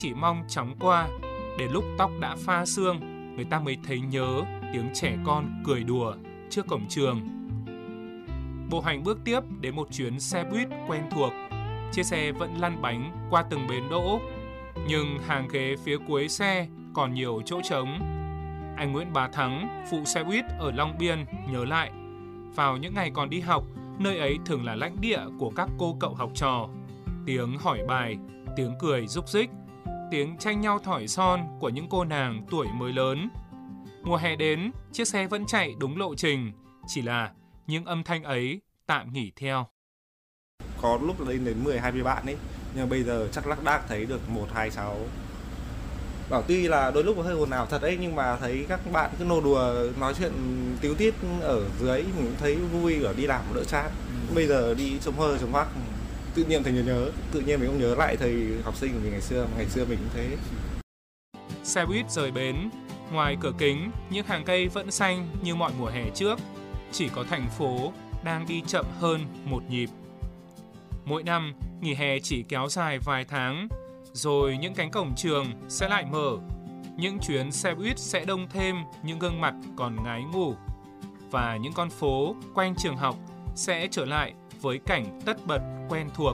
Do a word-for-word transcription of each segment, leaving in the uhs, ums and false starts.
chỉ mong chóng qua, đến lúc tóc đã pha sương, người ta mới thấy nhớ tiếng trẻ con cười đùa trước cổng trường. Bộ hành bước tiếp đến một chuyến xe buýt quen thuộc. Chiếc xe vẫn lăn bánh qua từng bến đỗ, nhưng hàng ghế phía cuối xe còn nhiều chỗ trống. Anh Nguyễn Bá Thắng, phụ xe buýt ở Long Biên nhớ lại, vào những ngày còn đi học, nơi ấy thường là lãnh địa của các cô cậu học trò. Tiếng hỏi bài, tiếng cười rúc rích, tiếng tranh nhau thỏi son của những cô nàng tuổi mới lớn. Mùa hè đến, chiếc xe vẫn chạy đúng lộ trình, chỉ là những âm thanh ấy tạm nghỉ theo. Có lúc lên đến mười hai mươi bạn ấy, nhưng bây giờ chắc lác đác thấy được một hai sáu. Bảo tuy là đôi lúc hơi ồn ào thật ấy, nhưng mà thấy các bạn cứ nô đùa nói chuyện tíu tít ở dưới mình cũng thấy vui, ở đi làm cũng đỡ chán. Ừ. Bây giờ đi trông hơ trông hoác, tự nhiên thấy nhớ nhớ, tự nhiên mình cũng nhớ lại thời học sinh của mình ngày xưa, ngày xưa mình cũng thế. Xe buýt rời bến, ngoài cửa kính, những hàng cây vẫn xanh như mọi mùa hè trước, chỉ có thành phố đang đi chậm hơn một nhịp. Mỗi năm, nghỉ hè chỉ kéo dài vài tháng, rồi những cánh cổng trường sẽ lại mở. Những chuyến xe buýt sẽ đông thêm những gương mặt còn ngái ngủ. Và những con phố quanh trường học sẽ trở lại với cảnh tất bật quen thuộc.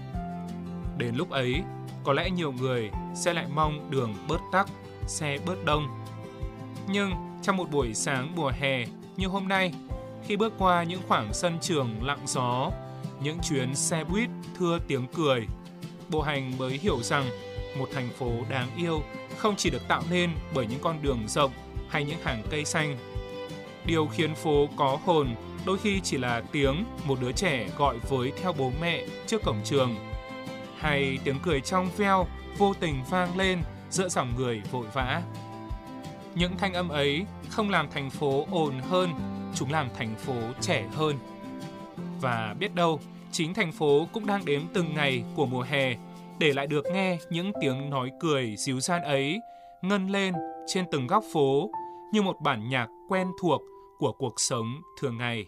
Đến lúc ấy, có lẽ nhiều người sẽ lại mong đường bớt tắc, xe bớt đông. Nhưng trong một buổi sáng mùa hè như hôm nay, khi bước qua những khoảng sân trường lặng gió, những chuyến xe buýt thưa tiếng cười, Bộ Hành mới hiểu rằng một thành phố đáng yêu không chỉ được tạo nên bởi những con đường rộng hay những hàng cây xanh. Điều khiến phố có hồn đôi khi chỉ là tiếng một đứa trẻ gọi với theo bố mẹ trước cổng trường, hay tiếng cười trong veo vô tình vang lên giữa dòng người vội vã. Những thanh âm ấy không làm thành phố ồn hơn, chúng làm thành phố trẻ hơn. Và biết đâu, chính thành phố cũng đang đếm từng ngày của mùa hè để lại được nghe những tiếng nói cười ríu ran ấy ngân lên trên từng góc phố như một bản nhạc quen thuộc của cuộc sống thường ngày.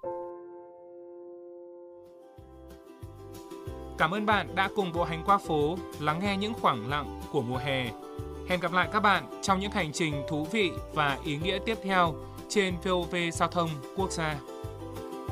Cảm ơn bạn đã cùng Bộ Hành qua phố lắng nghe những khoảng lặng của mùa hè. Hẹn gặp lại các bạn trong những hành trình thú vị và ý nghĩa tiếp theo trên vê o vê Giao thông Quốc gia.